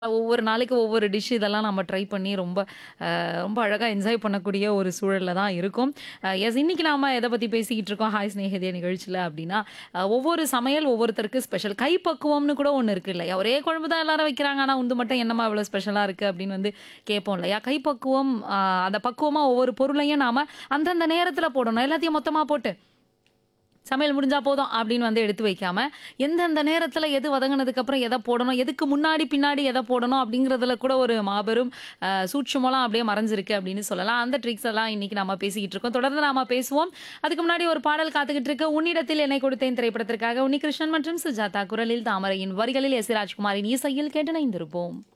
ஒவ்வொரு நாளைக்கு ஒவ்வொரு டிஷ் இதெல்லாம் நம்ம ட்ரை பண்ணி ரொம்ப அழகா என்ஜாய் பண்ணக்கூடிய ஒரு சூழல்ல தான் இருக்கும். எஸ் இன்னைக்கு நாம எத பத்தி பேசிக்கிட்டு இருக்கோம், ஹாய் சிநேகிதியே நிகழ்ச்சியில அப்டின்னா, ஒவ்வொரு சமையல் ஒவ்வொருத்தருக்கு ஸ்பெஷல். கைப்பக்குவம்னு கூட ஒண்ணு இருக்கு இல்லையா? ஒரே குழம்பு தான் எல்லாரும் வைக்கிறாங்க. ஆனா உன்து மட்டும் என்னம்மா இவ்வளோ ஸ்பெஷலா இருக்கு அப்படின்னு வந்து கேட்போம் இல்லையா? கைப்பக்குவம் அந்த பக்குவமா ஒவ்வொரு பொருளையும் நாம அந்தந்த நேரத்துல போடணும். எல்லாத்தையும் மொத்தமா போட்டு சமையல் முடிஞ்சா போதும் அப்படின்னு வந்து எடுத்து வைக்காம, எந்தெந்த நேரத்துல எது வதங்குனதுக்கு அப்புறம் எத போடணும், எதுக்கு முன்னாடி, பின்னாடி எத போடணும் அப்படிங்கிறதுல கூட ஒரு மாபெரும் சூட்சுமலாம் அப்படியே மறைஞ்சிருக்கு அப்படின்னு சொல்லலாம். அந்த ட்ரிக்ஸ் எல்லாம் இன்னைக்கு நம்ம பேசிக்கிட்டு இருக்கோம். தொடர்ந்து நாம பேசுவோம். அதுக்கு முன்னாடி ஒரு பாடல் காத்துக்கிட்டு இருக்கு. "உன்னிடத்தில் என்னை கொடுத்தேன்" திரைப்படத்திற்காக உன்னிகிருஷ்ணன் மற்றும் சுஜாதா குரலில், தாமரையின் வரிகளில் எஸ். ஏ. ராஜ்குமாரின் இசையில் கேட்டு இணைந்திருப்போம்.